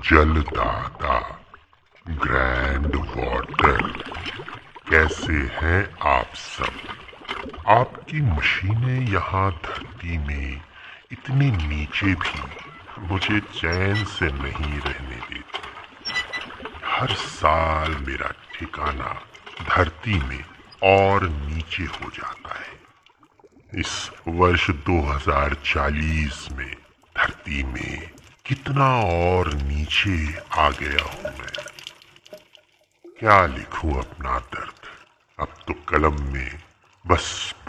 जलदाता, grand water, कैसे हैं आप सब। आपकी मशीनें यहाँ धरती में इतने नीचे भी मुझे चैन से नहीं रहने देती। हर साल मेरा ठिकाना धरती में और नीचे हो जाता है। इस वर्ष 2040 में धरती में कितना और नीचे आ गया हूं मैं। क्या लिखूं अपना दर्द, अब तो कलम में बस